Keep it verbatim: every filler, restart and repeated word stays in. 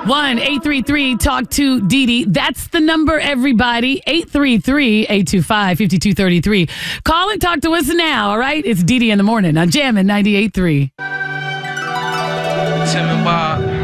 one eight three three talk to Dee Dee. That's the number, everybody. eight three three, eight two five, five two three three. Call and talk to us now, all right? It's Dee Dee in the morning on Jammin' ninety-eight point three. Tim and Bob.